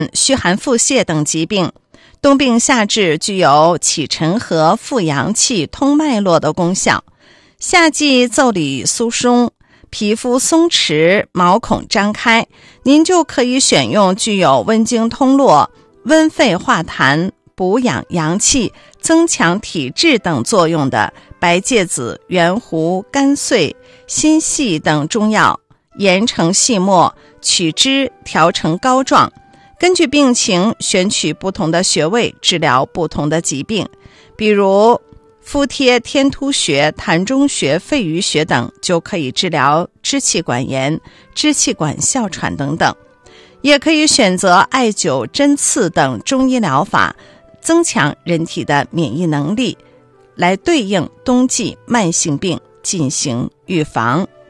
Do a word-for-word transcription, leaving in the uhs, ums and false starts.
虚寒腹泻等疾病。冬病夏治具有起沉和复阳气、通脉络的功效。夏季腠理疏松，皮肤松弛，毛孔张开，您就可以选用具有温经通络、温肺化痰、补养阳气、增强体质等作用的白芥子、圆胡、甘穗、辛细等中药，研成细末，取汁调成膏状，根据病情选取不同的穴位治疗不同的疾病，比如敷贴天突穴、膻中穴、肺俞穴等，就可以治疗支气管炎、支气管哮喘等等。也可以选择艾灸、针刺等中医疗法，增强人体的免疫能力，来对应冬季慢性病进行预防。